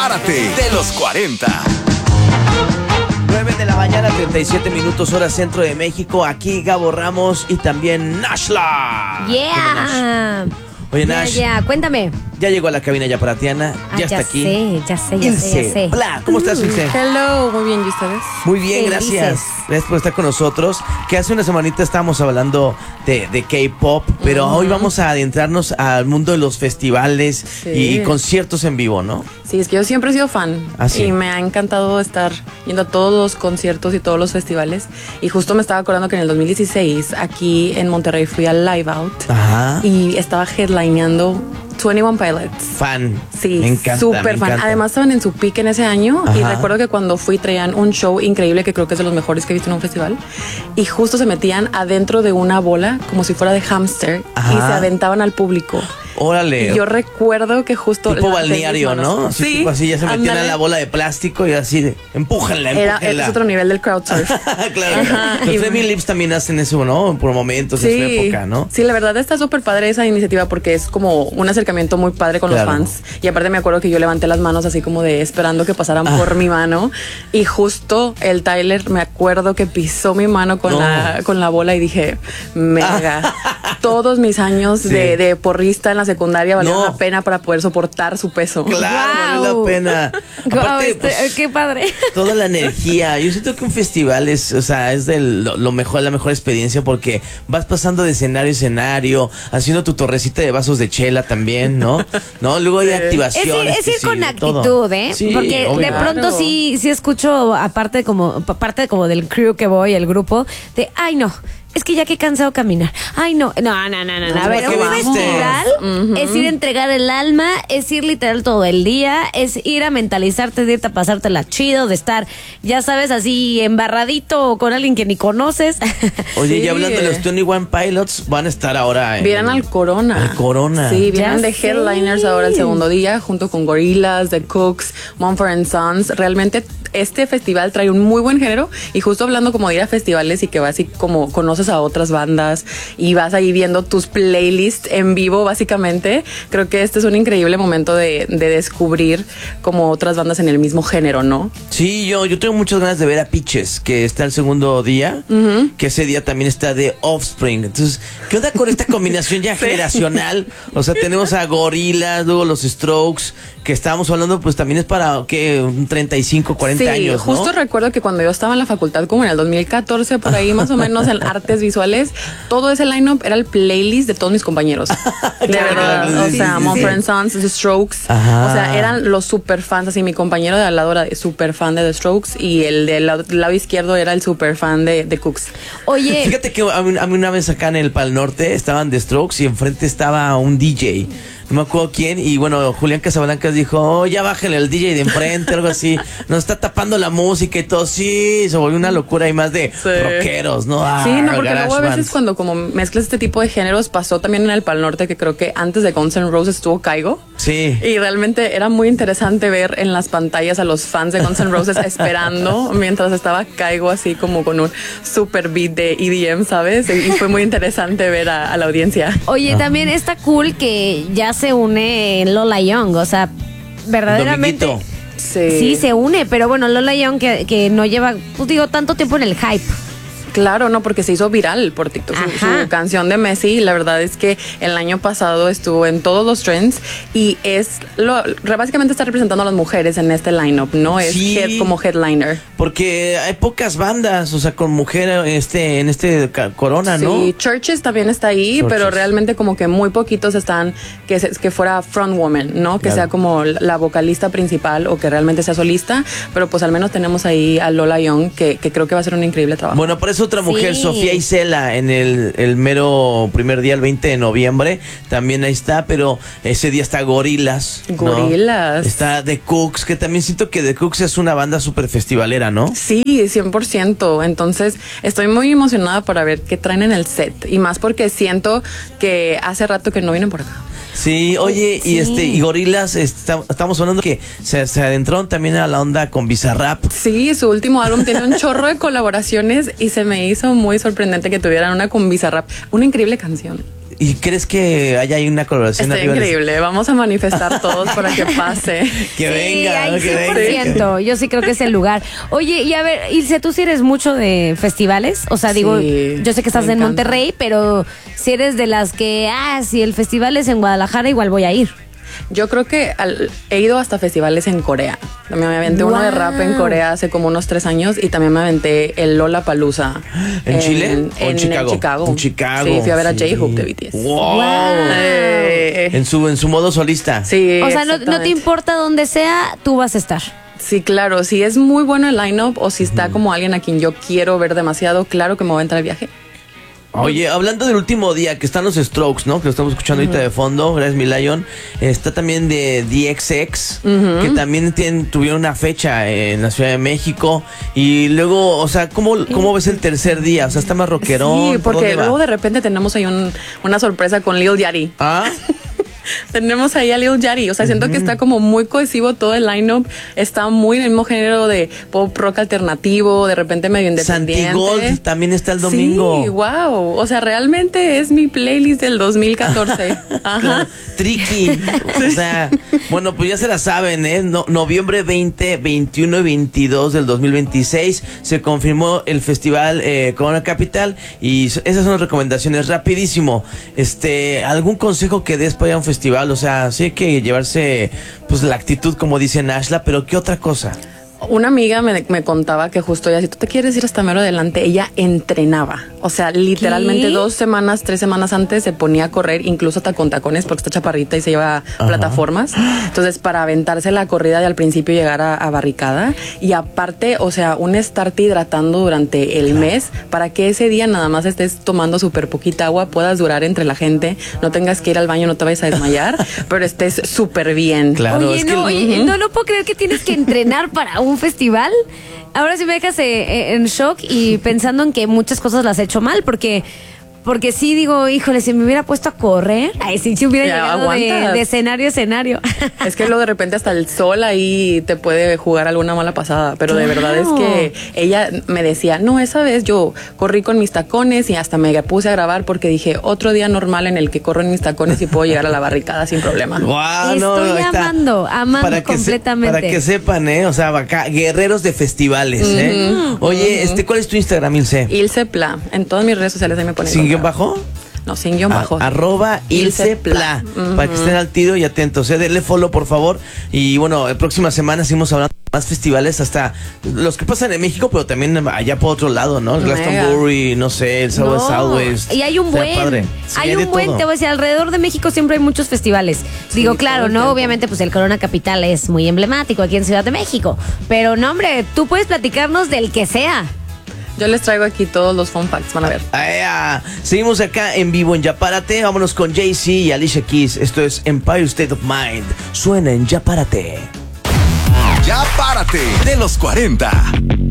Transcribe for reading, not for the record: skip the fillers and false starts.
Prepárate de los 40. 9 de la mañana, 37 minutos, hora centro de México. Aquí Gabo Ramos y también Nashla. Yeah. Oye, Nash. Ya, cuéntame. Ya llegó a la cabina ya para Tiana. Ya está aquí. Ya sé. Hola, ¿cómo estás, Ilse? Hello, muy bien, ¿y ustedes? Muy bien, Felices. gracias. Gracias por estar con nosotros. Que hace una semanita estábamos hablando de K-pop, pero hoy vamos a adentrarnos al mundo de los festivales y conciertos en vivo, ¿no? Sí, es que yo siempre he sido fan. ¿Ah, sí? Y me ha encantado estar yendo a todos los conciertos y todos los festivales. Y justo me estaba acordando que en el 2016, aquí en Monterrey, fui al Live Out. Ajá. Y estaba headlineando 21 Pilots. Fan. Sí, me encanta. súper me fan. encanta. Además estaban en su pick en ese año. Y Ajá. recuerdo que cuando fui traían un show increíble que creo que es de los mejores que he visto en un festival. Y justo se metían adentro de una bola como si fuera de hámster. Ajá. Y se aventaban al público. Órale. Y yo recuerdo que justo Tipo levanté mis balneario, manos. ¿no? Así, Sí, tipo así, ya se metían ándale. a la bola de plástico y así de, empújenla. Es otro nivel del crowdsurf. Claro. Ajá. Los Y- Flaming Lips también hacen eso, ¿no? Por momentos en su época, ¿no? Sí, la verdad está súper padre esa iniciativa porque es como un acercamiento muy padre con Claro. los fans. Y aparte me acuerdo que yo levanté las manos así como de esperando que pasaran por mi mano. Y justo el Tyler, me acuerdo que pisó mi mano con, No. con la bola y dije, mega. Todos mis años Sí. de porrista en la secundaria valieron No. la pena para poder soportar su peso. Claro, vale Guau. la pena. Guau, Aparte, pues, qué padre. toda la energía. Yo siento que un festival es, o sea, es lo mejor, la mejor experiencia porque vas pasando de escenario a escenario, haciendo tu torrecita de vasos de chela también, ¿no? No, luego hay activaciones. Es ir que con sí, actitud, todo. ¿eh? Sí, porque obvio. de pronto Claro. sí escucho, parte como del crew que voy, el grupo, de, ay no, es que ya que he cansado caminar. Ay no. A ver, ¿qué un viste? festival es ir a entregar el alma, es ir literal todo el día, es ir a mentalizarte, de irte a pasártela chido, de estar, ya sabes, así embarradito con alguien que ni conoces. Oye, Sí. y hablando de los 21 Pilots, van a estar ahora en... Vieran al Corona. Al Corona. Sí, Ya vienen de sé. headliners ahora el segundo día, junto con Gorillaz, The Cooks, Mumford & Sons. Realmente este festival trae un muy buen género y justo hablando como de ir a festivales y que vas y como conoces a otras bandas y vas ahí viendo tus playlists en vivo básicamente, creo que este es un increíble momento de descubrir como otras bandas en el mismo género, ¿no? Sí, yo tengo muchas ganas de ver a Peaches, que está el segundo día, que ese día también está de Offspring. Entonces, ¿qué onda con esta combinación ya generacional? O sea, tenemos a Gorillaz, luego los Strokes, que estábamos hablando, pues también es para, ¿qué? Un 35, 40 Sí, años, ¿no? justo recuerdo que cuando yo estaba en la facultad, como en el 2014, por ahí más o menos en artes visuales, todo ese lineup era el playlist de todos mis compañeros. De Claro, verdad, claro, o sí, sea, sí, Mumford sí. & Sons, The Strokes, Ajá. o sea, eran los super fans, así mi compañero de al lado era super fan de The Strokes y el del lado izquierdo era el super fan de The Cooks. Oye, Fíjate que a mí una vez acá en el Pal Norte estaban The Strokes y enfrente estaba un DJ. No me acuerdo quién. Y bueno, Julián Casablancas dijo, oh, ya bájenle el DJ de enfrente, algo así. Nos está tapando la música y todo. Sí, se volvió una locura y más de rockeros, ¿no? Sí, no, porque garage luego a veces bands. cuando como mezclas este tipo de géneros, pasó también en el Pal Norte que creo que antes de Guns N' Roses estuvo Kygo. Sí. Y realmente era muy interesante ver en las pantallas a los fans de Guns N' Roses esperando mientras estaba Kygo así como con un super beat de EDM, ¿sabes? Y fue muy interesante ver a la audiencia. Oye, también está cool que ya se une Lola Young, o sea, verdaderamente. Dominguito. Sí, se une, pero bueno, Lola Young que no lleva, pues digo, tanto tiempo en el hype. Claro, no, porque se hizo viral por TikTok. Ajá. Su canción de Messi, la verdad es que el año pasado estuvo en todos los trends y básicamente está representando a las mujeres en este lineup, ¿no? Es Sí. como headliner. Porque hay pocas bandas, o sea, con mujer en este Corona, ¿no? Sí, Churches también está ahí, Churches. pero realmente como que muy poquitos están que fuera frontwoman, ¿no? Que Claro. sea como la vocalista principal o que realmente sea solista, pero pues al menos tenemos ahí a Lola Young que creo que va a ser un increíble trabajo. Bueno, aparece otra mujer, Sí. Sofía Isela, en el mero primer día, el 20 de noviembre. También ahí está, pero ese día está Gorillaz, ¿no? Gorillaz. Está The Cooks, que también siento que The Cooks es una banda súper festivalera, ¿no? Sí, 100%. Entonces, estoy muy emocionada para ver qué traen en el set. Y más porque siento que hace rato que no vienen por acá. Sí, oye, Sí. y Gorillaz, estamos hablando que se adentraron también a la onda con Bizarrap. Sí, su último álbum tiene un chorro de colaboraciones y se me hizo muy sorprendente que tuvieran una con Bizarrap. Una increíble canción. ¿Y crees que haya ahí una colaboración Está arriba? increíble. Vamos a manifestar todos para que pase. Que venga, ay, que venga. 100%. Yo sí creo que es el lugar. Oye, y a ver, Ilse, ¿tú sí eres mucho de festivales? O sea, digo, Sí, yo sé que estás me en encanta. Monterrey, pero si eres de las que, si el festival es en Guadalajara, igual voy a ir. Yo creo que he ido hasta festivales en Corea. También me aventé uno de rap en Corea hace como unos 3 años y también me aventé el Lollapalooza. ¿En Chile? ¿O en Chicago? Chicago. En Chicago. Sí, fui a ver a Sí. J-Hope de BTS. ¡Wow! En su modo solista. Sí, O sea, no te exactamente. importa dónde sea, tú vas a estar. Sí, claro. Si es muy bueno el line-up o si está como alguien a quien yo quiero ver demasiado, claro que me voy a entrar al viaje. Oye, hablando del último día, que están los Strokes, ¿no? Que lo estamos escuchando ahorita de fondo, gracias mi Lion. Está también de DXX, que también tuvieron una fecha en la Ciudad de México. Y luego, o sea, ¿cómo ves el tercer día? O sea, está más rockerón. Sí, ¿por porque dónde va? luego de repente tenemos ahí una sorpresa con Lil Yachty. ¿Ah? Tenemos ahí a Lil Yachty, o sea, siento que está como muy cohesivo todo el lineup, está muy en el mismo género de pop rock alternativo, de repente medio independiente. Santigold también está el domingo. Sí, wow, o sea, realmente es mi playlist del 2014. Ajá. Tricky. O sea, bueno, pues ya se la saben, ¿eh? Noviembre 20, 21 y 22 del 2026 se confirmó el festival Corona Capital y esas son las recomendaciones. Rapidísimo, ¿algún consejo que des para ir a un festival? O sea, sí hay que llevarse pues la actitud como dice Nashla, pero ¿qué otra cosa? Una amiga me contaba que justo ella, si tú te quieres ir hasta mero adelante, ella entrenaba. O sea, literalmente ¿Qué? 2 semanas, 3 semanas antes se ponía a correr, incluso hasta con tacones, porque está chaparrita y se lleva plataformas. Entonces, para aventarse la corrida de al principio llegar a barricada. Y aparte, o sea, estarte hidratando durante el mes para que ese día nada más estés tomando súper poquita agua, puedas durar entre la gente, no tengas que ir al baño, no te vayas a desmayar, pero estés súper bien. Claro, Oye, es que no puedo creer que tienes que entrenar para un festival. Ahora sí me dejas en shock y pensando en que muchas cosas las he hecho mal, porque sí digo, híjole, si me hubiera puesto a correr, si hubiera Ya, llegado aguantas. de escenario a escenario. Es que luego de repente hasta el sol ahí te puede jugar alguna mala pasada, pero de Claro. verdad es que ella me decía, no, esa vez yo corrí con mis tacones y hasta me puse a grabar porque dije, otro día normal en el que corro en mis tacones y puedo llegar a la barricada sin problema. Wow, Estoy ahí está. amando completamente. Para que sepan, o sea, acá, guerreros de festivales, Oye, ¿cuál es tu Instagram, Ilse? Ilse Pla, en todas mis redes sociales ahí me ponen. ¿Sin guión bajo? No, sin guión bajo. Arroba Ilse Pla. Para que estén al tiro y atentos. Denle follow, por favor. Y bueno, próxima semana seguimos hablando de más festivales, hasta los que pasan en México, pero también allá por otro lado, ¿no? El Glastonbury, no sé, el Southwest. Y hay un Está buen, padre. Sí, hay de un buen, todo. te voy a decir, alrededor de México siempre hay muchos festivales. Digo, todo claro, el ¿no? tiempo. Obviamente, pues el Corona Capital es muy emblemático aquí en Ciudad de México. Pero no, hombre, tú puedes platicarnos del que sea. Yo les traigo aquí todos los fun facts, van a ver. Seguimos acá en vivo en Ya Párate. Vámonos con Jay-Z y Alicia Keys. Esto es Empire State of Mind. Suena en Ya Párate. Ya Párate de los 40.